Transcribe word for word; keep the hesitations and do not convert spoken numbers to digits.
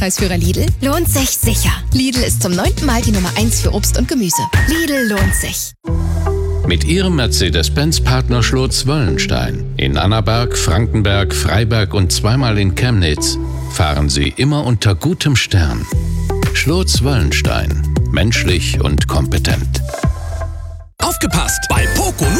Preisführer Lidl? Lohnt sich sicher. Lidl ist zum neunten Mal die Nummer eins für Obst und Gemüse. Lidl lohnt sich. Mit Ihrem Mercedes-Benz-Partner Schlotz-Wöllenstein in Annaberg, Frankenberg, Freiberg und zweimal in Chemnitz fahren Sie immer unter gutem Stern. Schlotz-Wöllenstein. Menschlich und kompetent. Aufgepasst! Bei Poco